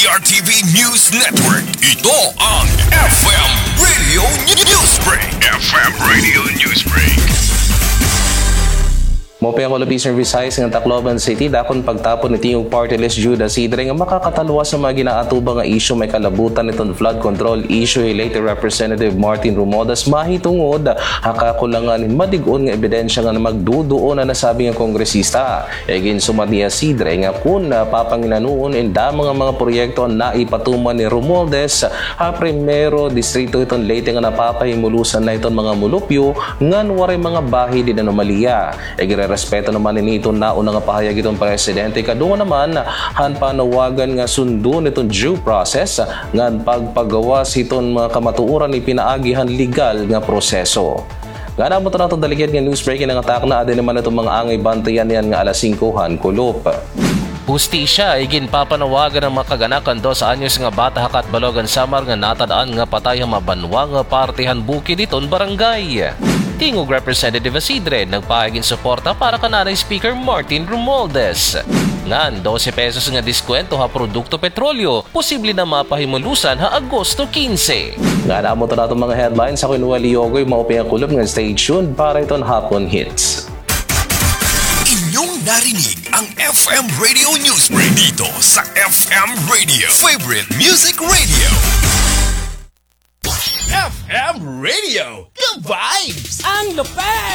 PRTV News Network. Ito ang FM Radio Newsbreak. FM Radio Newsbreak. Mopeng Colubi Service Size ng Tacloban City dakon pagtapon ni Tingog Party List Judas Isidre nga makakatalwa sa mga ginaatubang nga isyu may kalabutan nitong flood control issue later Representative Martin Romualdez mahitungod hakakulangan madigon nga ebidensya nga magduduon na nasabi nga kongresista. Egin sumad ni Isidre nga kun papanginanuon inda mga proyekto na ipatuman ni Romualdez ha primero distrito iton late nga napapahimulusan na iton mga mulupyo ngan waray mga bahi din anomalya. Respeto naman nito na unang pahayag itong presidente kadungo naman han panawagan nga sundo nitong due process ngan pagpagawa siton mga kamatuoran ni pinaagihan legal nga proseso. Nga mo ito na itong daligyan nga news breaking ng atak na adin naman itong mga angay bantayan yan nga alas 5 kulop. Hustisya igin papanawagan ng makaganakan 2 anyos nga bata hakat Balogan Samar nga natadaan nga patay ang mabanwa nga partihan bukid iton barangay. Tingog Representative Isidre nagpahagin suporta para kananay Speaker Martin Romualdez. Ngan 12 pesos nga diskwento ha produkto petrolyo, posible na mapahimulusan ha Agosto 15. Nga na mo ito na itong mga headlines sa Kinuha Liogoy, mauping ang kulog nga stay tuned para iton hapon hits. Inyong narinig ang FM Radio Newsbreak dito sa FM Radio, Favorite Music Radio. FM Radio, the vibes, ang lupet!